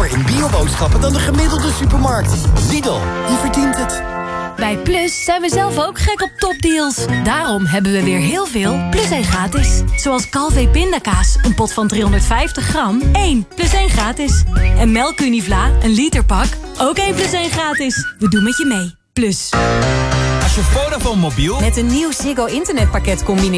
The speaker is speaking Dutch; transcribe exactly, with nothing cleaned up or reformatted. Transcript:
in bioboodschappen dan de gemiddelde supermarkt. Lidl, je verdient het. Bij Plus zijn we zelf ook gek op topdeals. Daarom hebben we weer heel veel Plus één gratis. Zoals Calvé pindakaas, een pot van driehonderdvijftig gram, één plus één gratis. En melkunivla, een literpak, ook één plus één gratis. We doen met je mee. Plus. Als je Vodafone mobiel met een nieuw Ziggo internetpakket combineert